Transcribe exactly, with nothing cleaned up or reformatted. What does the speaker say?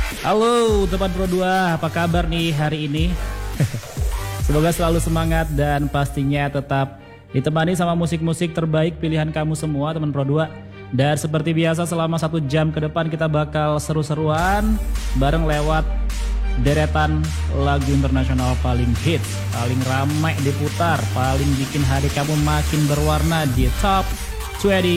Halo teman Pro dua, apa kabar nih hari ini? Semoga selalu semangat dan pastinya tetap ditemani sama musik-musik terbaik pilihan kamu semua teman Pro dua. Dan seperti biasa selama satu jam ke depan kita bakal seru-seruan bareng lewat deretan lagu internasional paling hits, paling ramai diputar, paling bikin hari kamu makin berwarna di Top dua puluh